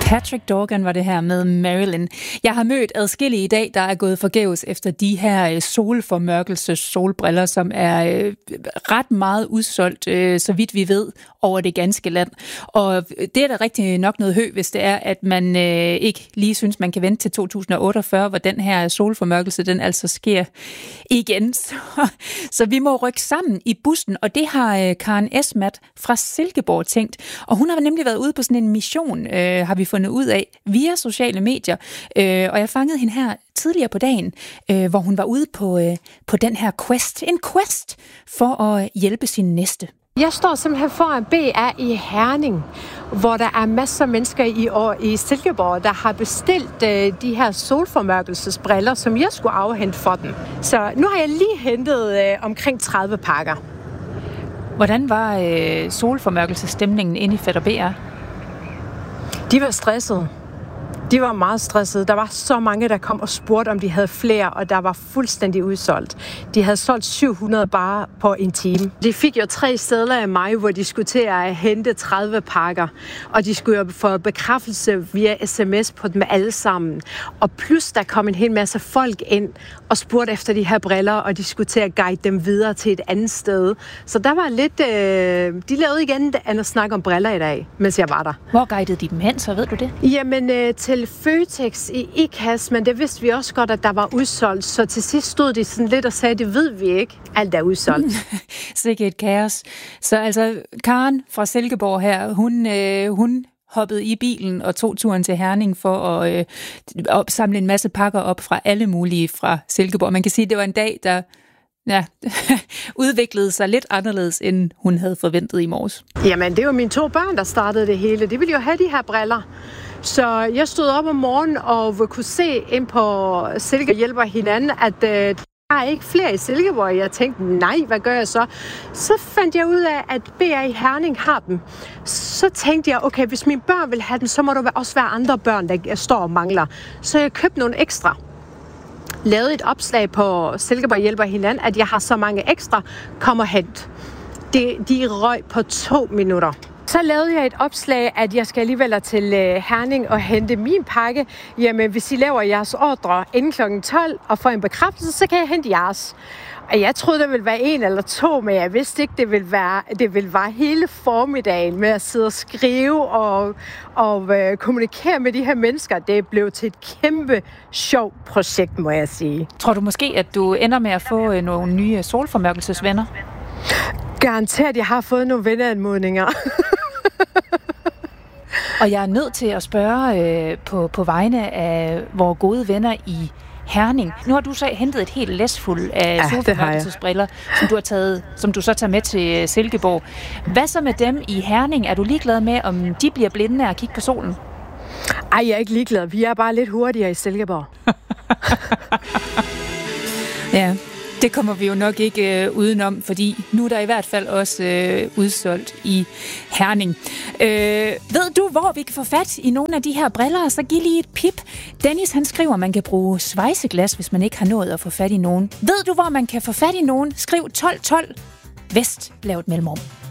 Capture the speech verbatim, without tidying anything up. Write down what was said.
Patrick Dorgan var det her med Marilyn. Jeg har mødt adskillige i dag, der er gået forgæves efter de her solformørkelses solbriller, som er øh, ret meget udsolgt, øh, så vidt vi ved, over det ganske land. Og det er da rigtig nok noget hø, hvis det er, at man øh, ikke lige synes, man kan vente til to tusind og otteogfyrre, hvor den her solformørkelse, den altså sker igen. Så, så vi må rykke sammen i bussen, og det har øh, Karen Esmat fra Silkeborg tænkt. Og hun har nemlig været ude på sådan en mission, øh, har vi fundet ud af, via sociale medier. Øh, og jeg fangede hende her tidligere på dagen, øh, hvor hun var ude på, øh, på den her quest. En quest for at hjælpe sin næste. Jeg står simpelthen foran B R i Herning, hvor der er masser af mennesker i, år, i Silkeborg, der har bestilt øh, de her solformørkelsesbriller, som jeg skulle afhente for dem. Så nu har jeg lige hentet øh, omkring tredive pakker. Hvordan var øh, solformørkelsesstemningen inde i Fætter B R? De var stressede. De var meget stressede. Der var så mange, der kom og spurgte, om de havde flere, og der var fuldstændig udsolgt. De havde solgt syv hundrede bare på en time. De fik jo tre sedler af mig, hvor de skulle til at hente tredive pakker, og de skulle jo få bekræftelse via sms på dem alle sammen. Og plus, der kom en hel masse folk ind og spurgte efter de her briller, og de skulle til at guide dem videre til et andet sted. Så der var lidt... Øh, de lavede igen andet snak om briller i dag, mens jeg var der. Hvor guidede de dem hen, så ved du det? Jamen, øh, til Føtex i Ikast, men det vidste vi også godt, at der var udsolgt. Så til sidst stod de sådan lidt og sagde, det ved vi ikke. Alt er udsolgt. Sikke et kaos. Så altså, Karen fra Silkeborg her, hun, øh, hun hoppede i bilen og tog turen til Herning for at øh, opsamle en masse pakker op fra alle mulige fra Silkeborg. Man kan sige, at det var en dag, der ja, udviklede sig lidt anderledes, end hun havde forventet i morges. Jamen, det var mine to børn, der startede det hele. De ville jo have de her briller. Så jeg stod op om morgenen og kunne se ind på Silkeborg hjælper hinanden, at øh, der er ikke flere i Silkeborg. Jeg tænkte, nej, hvad gør jeg så? Så fandt jeg ud af, at B R i Herning har dem. Så tænkte jeg, okay, hvis mine børn vil have dem, så må der også være andre børn, der står og mangler. Så jeg købte nogle ekstra. Lavede et opslag på Silkeborg hjælper hinanden, at jeg har så mange ekstra, kom og hent. De, de røg på to minutter. Så lavede jeg et opslag, at jeg skal alligevel til Herning og hente min pakke. Jamen, hvis I laver jeres ordre inden klokken tolv og får en bekræftelse, så kan jeg hente jeres. Og jeg troede, det ville være en eller to, men jeg vidste ikke, det ville være, det ville være hele formiddagen med at sidde og skrive og, og øh, kommunikere med de her mennesker. Det blev til et kæmpe sjovt projekt, må jeg sige. Tror du måske, at du ender med at få øh, nogle nye solformørkelsesvenner? Garanteret, jeg har fået nogle venneanmodninger. Og jeg er nødt til at spørge øh, på, på vegne af vores gode venner i Herning. Nu har du så hentet et helt læsfuld af ja, solformørkelsesbriller, som du har taget, som du så tager med til Silkeborg. Hvad så med dem i Herning? Er du ligeglad med, om de bliver blinde af at kigge på solen? Ej, jeg er ikke ligeglad. Vi er bare lidt hurtigere i Silkeborg. Ja. Det kommer vi jo nok ikke øh, udenom, fordi nu er der i hvert fald også øh, udsolgt i Herning. Øh, ved du, hvor vi kan få fat i nogle af de her briller? Så giv lige et pip. Dennis, han skriver, at man kan bruge svejseglas, hvis man ikke har nået at få fat i nogen. Ved du, hvor man kan få fat i nogen? Skriv tolv tolv. Vest, lav et mellemrum.